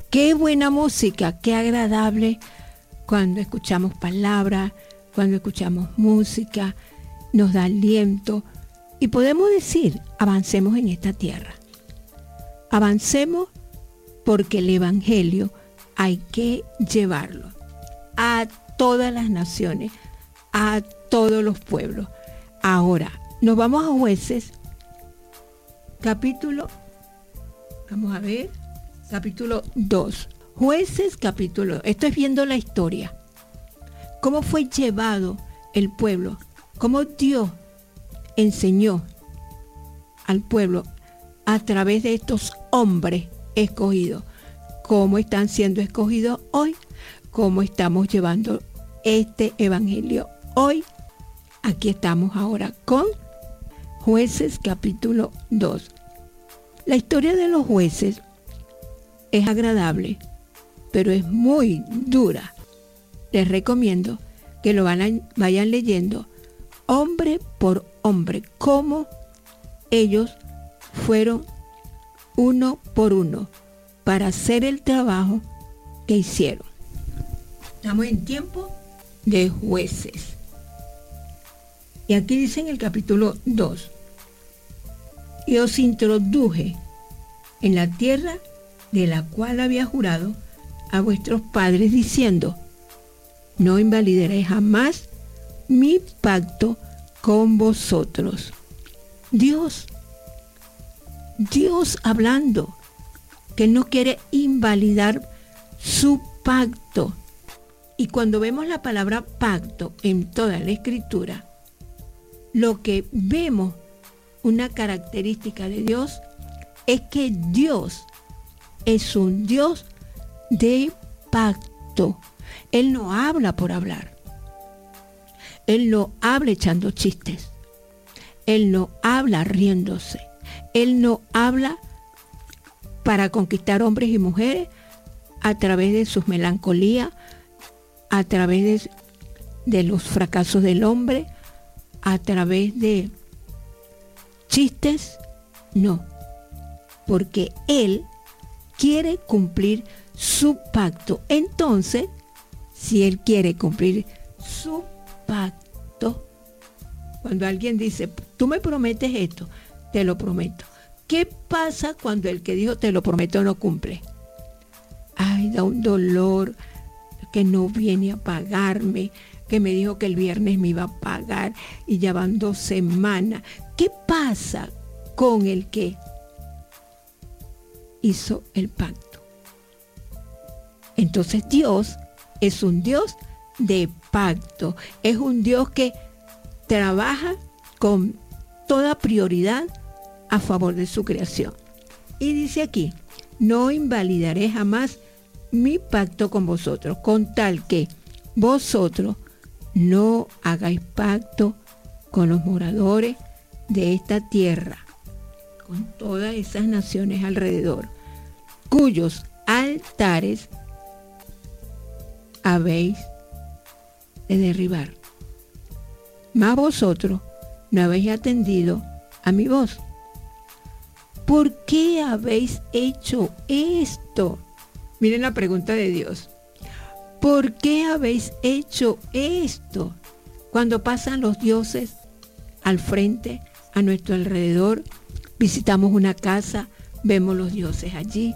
Qué buena música, qué agradable cuando escuchamos palabras, cuando escuchamos música, nos da aliento y podemos decir, avancemos en esta tierra. Avancemos porque el Evangelio hay que llevarlo a todas las naciones, a todos los pueblos. Ahora, nos vamos a Jueces, capítulo 2. Jueces, capítulo 2. Esto es viendo la historia. Cómo fue llevado el pueblo, cómo Dios enseñó al pueblo a través de estos hombres escogidos. Cómo están siendo escogidos hoy, cómo estamos llevando este evangelio hoy. Aquí estamos ahora con Jueces capítulo 2. La historia de los jueces es agradable, pero es muy dura. Les recomiendo que lo vayan leyendo hombre por hombre, cómo ellos fueron uno por uno para hacer el trabajo que hicieron. Estamos en tiempo de jueces. Y aquí dice en el capítulo 2, y os introduje en la tierra de la cual había jurado a vuestros padres diciendo, no invalidaré jamás mi pacto con vosotros. Dios hablando, que no quiere invalidar su pacto. Y cuando vemos la palabra pacto en toda la Escritura, lo que vemos, una característica de Dios, es que Dios es un Dios de pacto. Él no habla por hablar. Él no habla echando chistes. Él no habla riéndose. Él no habla para conquistar hombres y mujeres a través de sus melancolías, a través de los fracasos del hombre, a través de chistes. No, porque Él quiere cumplir su pacto. Entonces, si Él quiere cumplir su pacto, cuando alguien dice, tú me prometes esto, te lo prometo. ¿Qué pasa cuando el que dijo te lo prometo no cumple? Ay, da un dolor que no viene a pagarme, que me dijo que el viernes me iba a pagar y ya van 2 semanas. ¿Qué pasa con el que hizo el pacto? Entonces Dios es un Dios de pacto, es un Dios que trabaja con toda prioridad a favor de su creación. Y dice aquí, no invalidaré jamás mi pacto con vosotros, con tal que vosotros no hagáis pacto con los moradores de esta tierra, con todas esas naciones alrededor, cuyos altares habéis de derribar. Mas vosotros no habéis atendido a mi voz. ¿Por qué habéis hecho esto? Miren la pregunta de Dios. ¿Por qué habéis hecho esto? Cuando pasan los dioses al frente, a nuestro alrededor, visitamos una casa, vemos los dioses allí.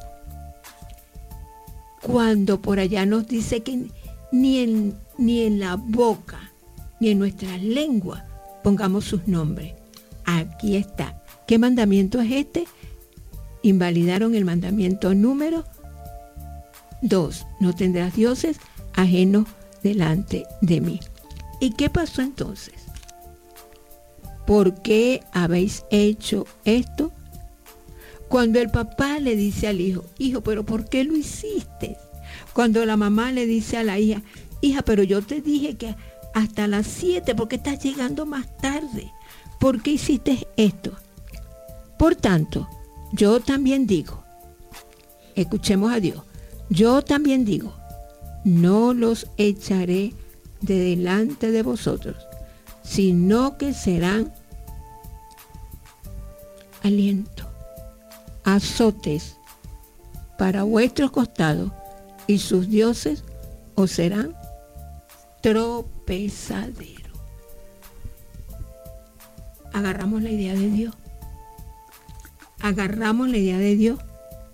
Cuando por allá nos dice que ni en la boca, ni en nuestra lengua pongamos sus nombres. Aquí está. ¿Qué mandamiento es este? Invalidaron el mandamiento número 2. No tendrás dioses ajenos delante de mí. ¿Y qué pasó entonces? ¿Por qué habéis hecho esto? Cuando el papá le dice al hijo, hijo, pero ¿por qué lo hiciste? Cuando la mamá le dice a la hija, hija, pero yo te dije que hasta las 7, ¿por qué estás llegando más tarde? ¿Por qué hiciste esto? Por tanto, yo también digo, escuchemos a Dios, yo también digo, no los echaré de delante de vosotros, sino que serán aliento, azotes para vuestros costados, y sus dioses os serán tropezadero. Agarramos la idea de Dios. Agarramos la idea de Dios.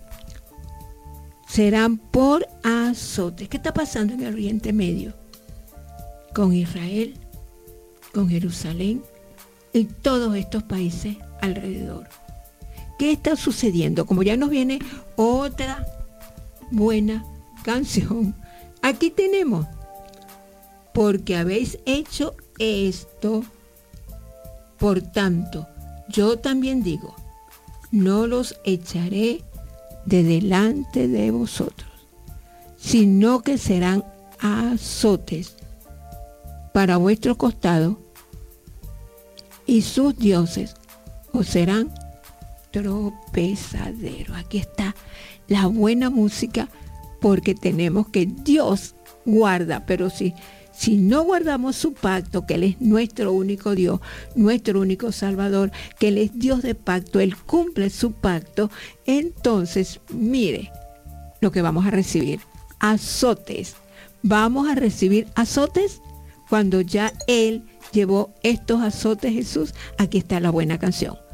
Serán por azotes. ¿Qué está pasando en el Oriente Medio? Con Israel, con Jerusalén y todos estos países alrededor. ¿Qué está sucediendo? Como ya nos viene otra buena canción. Aquí tenemos: porque habéis hecho esto, por tanto, yo también digo, no los echaré de delante de vosotros, sino que serán azotes para vuestro costado, y sus dioses os serán tropezaderos. Aquí está la buena música, porque tenemos que Dios guarda, pero si no guardamos su pacto, que Él es nuestro único Dios, nuestro único Salvador, que Él es Dios de pacto, Él cumple su pacto, entonces mire lo que vamos a recibir: azotes. Vamos a recibir azotes cuando ya Él llevó estos azotes, Jesús. Aquí está la buena canción.